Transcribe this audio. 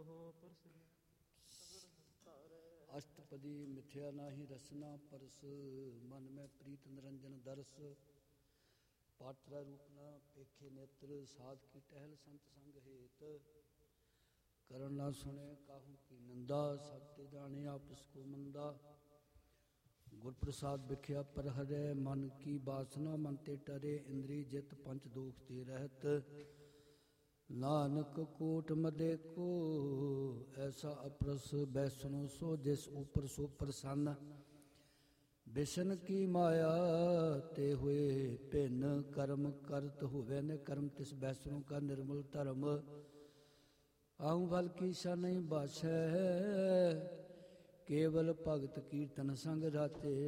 ਅਸ਼ਟਪਦੀ ਮਿਥਿਆ ਨਾਹੀ ਰਸਨਾ ਪਰਸ, ਮਨ ਮੈਂ ਪ੍ਰੀਤ ਨਿਰੰਜਨ ਦਰਸ। ਪਾਤਰਾ ਰੂਪ ਨਾ ਪੇਖੇ ਨੇਤਰ, ਸਾਧ ਕੀ ਟਹਿਲ ਸੰਤ ਸੰਗ ਹੇਤ। ਕਰਨ ਨਾ ਸੁਣੇ ਕਾਹੂ ਕੀ ਨਿੰਦਾ, ਸਭ ਤੇ ਜਾਣੇ ਆਪਸ ਕੋ ਮੰਦਾ। ਗੁਰ ਪ੍ਰਸਾਦ ਵਿਖਿਆ ਪਰ ਹਰੈ, ਮਨ ਕੀ ਬਾਸਨਾ ਮਨ ਤੇ ਟਰੇ। ਇੰਦਰੀ ਜਿਤ ਪੰਚ ਦੋਖ ਤੇ ਰਹਿਤ, ਨਾਨਕ ਕੋਟ ਮਦੇ ਕੋ। ਐਸਾ ਅਪਰਸ ਬੈਸਣੋ ਸੋ, ਜਿਸ ਉਪਰ ਸੋ ਪ੍ਰਸੰਨ। ਬਿਸ਼ਨ ਕੀ ਮਾਇਆ ਤੇ ਹੋਏ ਭਿੰਨ, ਕਰਮ ਕਰਤ ਹੋਵੇ ਨ ਕਰਮ ਤਿਸ ਬੈਸਣੋ ਕਾ ਨਿਰਮਲ ਧਰਮ। ਆਉ ਬਲ ਕੀ ਸ਼ਾ ਨਹੀਂ ਬਾਛੈ, ਕੇਵਲ ਭਗਤ ਕੀਰਤਨ ਸੰਗ ਰਾਤੇ।